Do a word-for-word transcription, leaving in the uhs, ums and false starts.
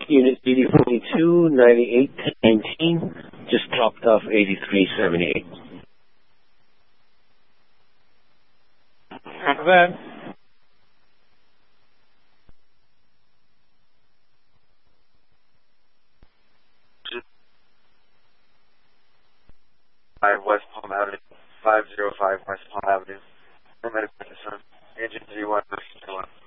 Unit D D forty-two, ninety-eight nineteen, just dropped off eighty-three seventy-eight. Then, five West Palm Avenue, five oh five West Palm Avenue, for medical assistant, engine three one,